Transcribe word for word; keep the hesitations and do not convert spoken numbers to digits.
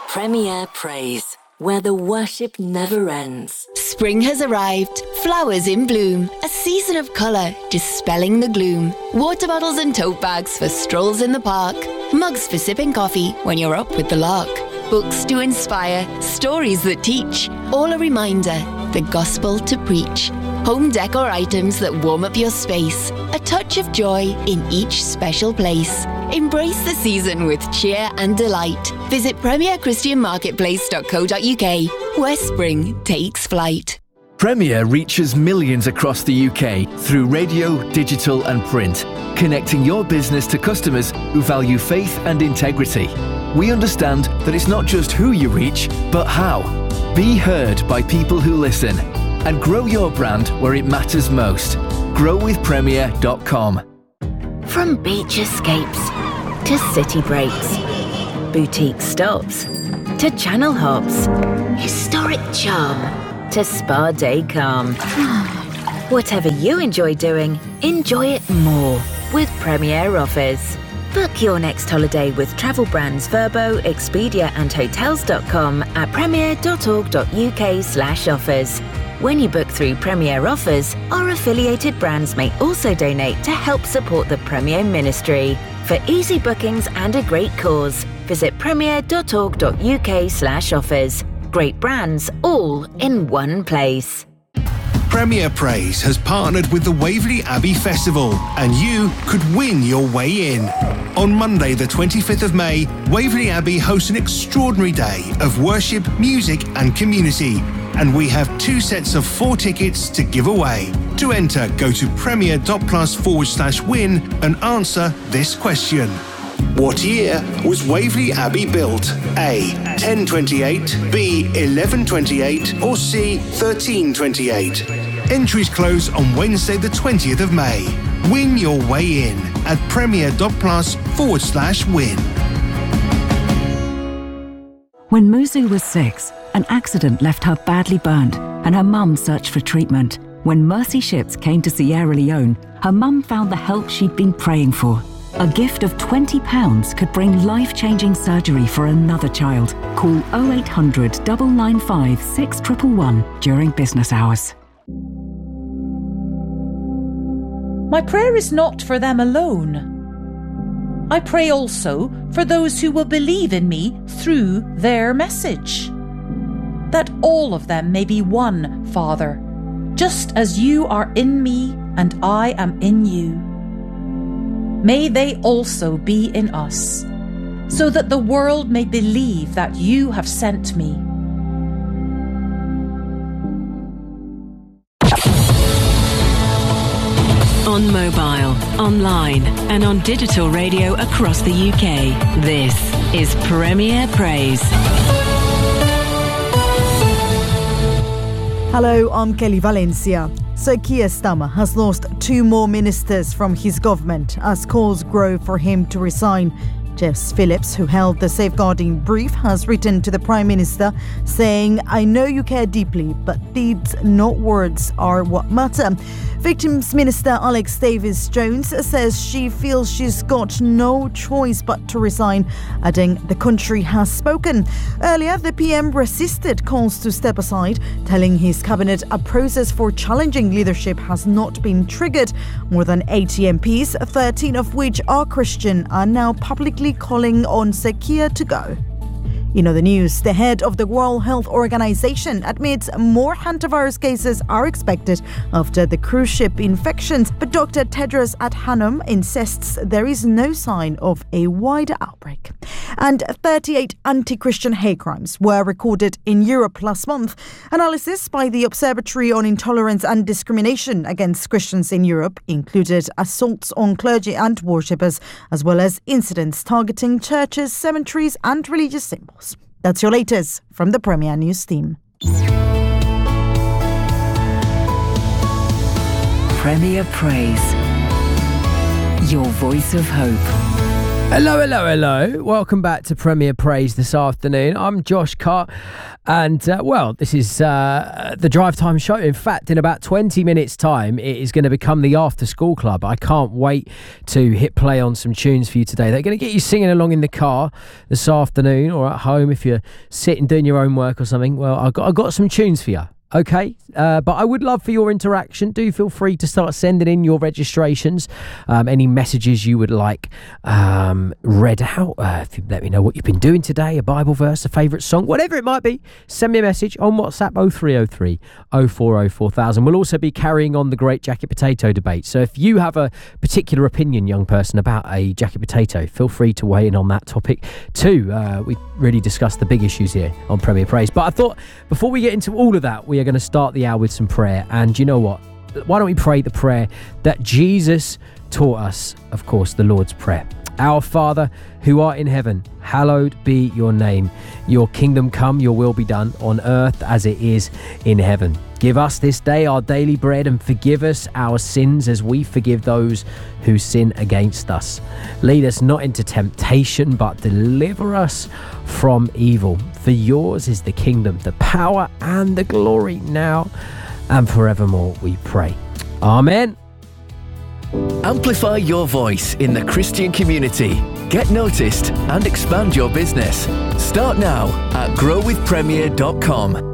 Premier Praise, where the worship never ends. Spring has arrived, flowers in bloom, a season of colour dispelling the gloom. Water bottles and tote bags for strolls in the park, mugs for sipping coffee when you're up with the lark. Books to inspire, stories that teach, all a reminder, the gospel to preach. Home decor items that warm up your space, a touch of joy in each special place. Embrace the season with cheer and delight. Visit premier christian marketplace dot co dot uk, where spring takes flight. Premier reaches millions across the U K through radio, digital and print, connecting your business to customers who value faith and integrity. We understand that it's not just who you reach, but how. Be heard by people who listen and grow your brand where it matters most. grow with premier dot com. From beach escapes to city breaks, boutique stops to channel hops, historic charm to spa day calm. Whatever you enjoy doing, enjoy it more with Premier Offers. Book your next holiday with travel brands Verbo, Expedia and Hotels dot com at premier dot org dot uk slash offers. When you book through Premier Offers, our affiliated brands may also donate to help support the Premier Ministry. For easy bookings and a great cause, visit premier dot org dot uk slash offers. Great brands all in one place. Premier Praise has partnered with the Waverley Abbey Festival, and you could win your way in. On Monday, the twenty-fifth of May, Waverley Abbey hosts an extraordinary day of worship, music and community. And we have two sets of four tickets to give away. To enter, go to premier.plus forward slash win and answer this question. What year was Waverley Abbey built? A. ten twenty-eight, B. eleven twenty-eight, or C. thirteen twenty-eight? Entries close on Wednesday the twentieth of May. Win your way in at premier.plus forward slash win. When Muzu was six, an accident left her badly burned and her mum searched for treatment. When Mercy Ships came to Sierra Leone, her mum found the help she'd been praying for. A gift of twenty pounds could bring life-changing surgery for another child. Call oh eight hundred, nine nine five, six one one one during business hours. My prayer is not for them alone. I pray also for those who will believe in me through their message, that all of them may be one, Father, just as you are in me and I am in you. May they also be in us, so that the world may believe that you have sent me. On mobile, online and on digital radio across the U K, this is Premier Praise. Hello, I'm Kelly Valencia. Sir Keir Starmer has lost two more ministers from his government as calls grow for him to resign. Jess Phillips, who held the safeguarding brief, has written to the Prime Minister saying, "I know you care deeply, but deeds, not words, are what matter." Victims Minister Alex Davis-Jones says she feels she's got no choice but to resign, adding the country has spoken. Earlier, the P M resisted calls to step aside, telling his cabinet a process for challenging leadership has not been triggered. More than eighty M Ps, thirteen of which are Christian, are now publicly calling on Sir Keir to go. In other news, the head of the World Health Organization admits more hantavirus cases are expected after the cruise ship infections, but Doctor Tedros Adhanom insists there is no sign of a wider outbreak. And thirty-eight anti-Christian hate crimes were recorded in Europe last month. Analysis by the Observatory on Intolerance and Discrimination Against Christians in Europe included assaults on clergy and worshippers, as well as incidents targeting churches, cemeteries and religious symbols. That's your latest from the Premier News team. Premier Praise, your voice of hope. Hello, hello, hello. Welcome back to Premier Praise this afternoon. I'm Josh Carr, and, uh, well, this is uh, the Drive Time Show. In fact, in about twenty minutes' time, it is going to become the After School Club. I can't wait to hit play on some tunes for you today. They're going to get you singing along in the car this afternoon, or at home if you're sitting doing your own work or something. Well, I've got, I've got some tunes for you. Okay, uh, but I would love for your interaction. Do feel free to start sending in your registrations, um, any messages you would like um, read out. Uh, if you let me know what you've been doing today, a Bible verse, a favourite song, whatever it might be, send me a message on WhatsApp oh three oh three, oh four oh four thousand. We'll also be carrying on the great jacket potato debate. So if you have a particular opinion, young person, about a jacket potato, feel free to weigh in on that topic too. Uh, we really discussed the big issues here on Premier Praise. But I thought before we get into all of that, we are going to start the hour with some prayer. And you know what? Why don't we pray the prayer that Jesus taught us? Of course, the Lord's Prayer. Our Father, who art in heaven, hallowed be your name. Your kingdom come, your will be done on earth as it is in heaven. Give us this day our daily bread, and forgive us our sins as we forgive those who sin against us. Lead us not into temptation, but deliver us from evil. For yours is the kingdom, the power, and the glory, now and forevermore, we pray. Amen. Amplify your voice in the Christian community. Get noticed and expand your business. Start now at grow with premier dot com.